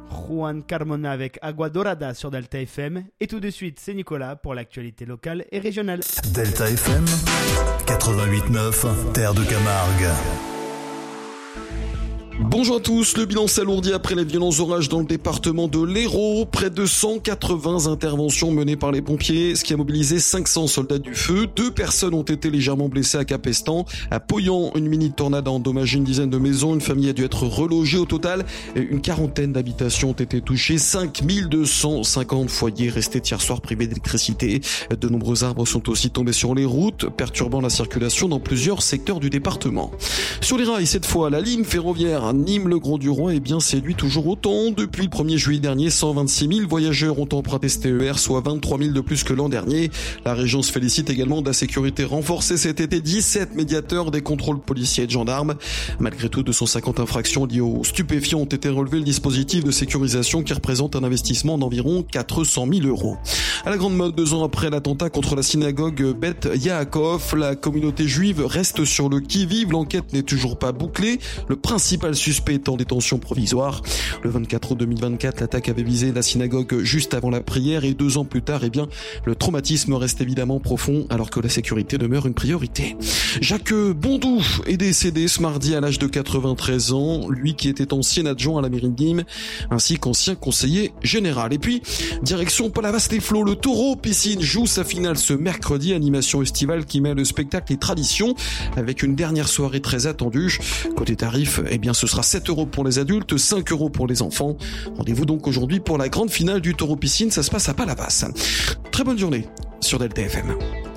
Juan Carmona avec Agua Dorada sur Delta FM. Et tout de suite, c'est Nicolas pour l'actualité locale et régionale. Delta FM 88.9, Terre de Camargue. Bonjour à tous, le bilan s'alourdit après les violents orages dans le département de l'Hérault. Près de 180 interventions menées par les pompiers, ce qui a mobilisé 500 soldats du feu. 2 personnes ont été légèrement blessées à Capestan. À Poyan, une mini-tornade a endommagé une dizaine de maisons. Une famille a dû être relogée. Au total, une quarantaine d'habitations ont été touchées. 5250 foyers restés hier soir privés d'électricité. De nombreux arbres sont aussi tombés sur les routes, perturbant la circulation dans plusieurs secteurs du département. Sur les rails, cette fois, la ligne ferroviaire Nîmes-le-Gros-du-Roi séduit toujours autant. Depuis le 1er juillet dernier, 126 000 voyageurs ont emprunté ce TER, soit 23 000 de plus que l'an dernier. La région se félicite également de la sécurité renforcée cet été. 17 médiateurs, des contrôles policiers et de gendarmes. Malgré tout, 250 infractions liées aux stupéfiants ont été relevées. Le dispositif de sécurisation qui représente un investissement d'environ 400 000 €. À la grande mode, 2 ans après l'attentat contre la synagogue Beth Yaakov, la communauté juive reste sur le qui-vive. L'enquête n'est toujours pas bouclée. Le principal suspect est en détention provisoire. Le 24 août 2024, l'attaque avait visé la synagogue juste avant la prière et 2 ans plus tard, le traumatisme reste évidemment profond alors que la sécurité demeure une priorité. Jacques Bondou est décédé ce mardi à l'âge de 93 ans, lui qui était ancien adjoint à la mairie de Nîmes ainsi qu'ancien conseiller général. Et puis, direction Palavas-les-Flots, le Taureau Piscine joue sa finale ce mercredi, animation estivale qui mêle spectacle et tradition avec une dernière soirée très attendue. Côté tarif, ce sera 7 € pour les adultes, 5 € pour les enfants. Rendez-vous donc aujourd'hui pour la grande finale du Taureau Piscine, ça se passe à Palavas. Très bonne journée sur Delta FM.